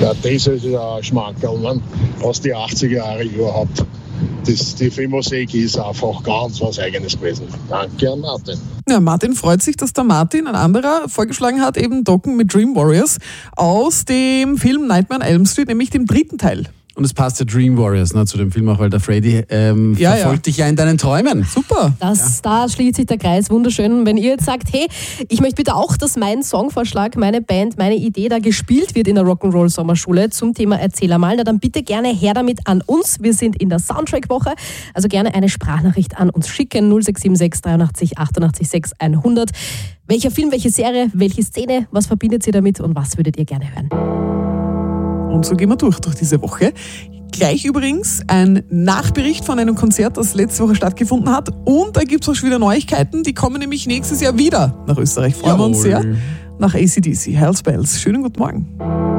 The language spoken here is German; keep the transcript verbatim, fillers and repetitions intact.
Ja, das ist ein Schmankerl, ne? Aus den achtziger Jahren überhaupt. Das, die Filmmusik ist einfach ganz was Eigenes gewesen. Danke an Martin. Ja, Martin freut sich, dass der Martin, ein anderer, vorgeschlagen hat, eben Docken mit Dream Warriors aus dem Film Nightmare on Elm Street, nämlich dem dritten Teil. Und es passt ja Dream Warriors, ne, zu dem Film auch, weil der Freddy ähm, ja, verfolgt ja. dich ja in deinen Träumen. Super. Das, ja. Da schließt sich der Kreis, wunderschön. Wenn ihr jetzt sagt, hey, ich möchte bitte auch, dass mein Songvorschlag, meine Band, meine Idee da gespielt wird in der Rock'n'Roll Sommerschule zum Thema Erzähler mal, na dann bitte gerne her damit an uns. Wir sind in der Soundtrack-Woche, also gerne eine Sprachnachricht an uns schicken, null sechs sieben sechs dreiundachtzig achtundachtzig sechs hundert. Welcher Film, welche Serie, welche Szene, was verbindet ihr damit und was würdet ihr gerne hören? Und so gehen wir durch, durch diese Woche. Gleich übrigens ein Nachbericht von einem Konzert, das letzte Woche stattgefunden hat. Und da gibt es auch schon wieder Neuigkeiten. Die kommen nämlich nächstes Jahr wieder nach Österreich. Freuen wir uns sehr. Nach A C D C. Hell's Bells. Schönen guten Morgen.